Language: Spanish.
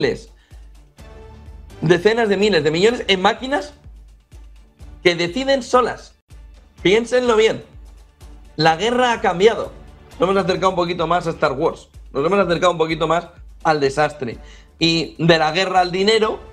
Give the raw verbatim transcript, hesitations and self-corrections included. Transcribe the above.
decenas de miles de millones en máquinas que deciden solas. Piénsenlo bien. La guerra ha cambiado. Nos hemos acercado un poquito más a Star Wars. Nos hemos acercado un poquito más al desastre. Y de la guerra al dinero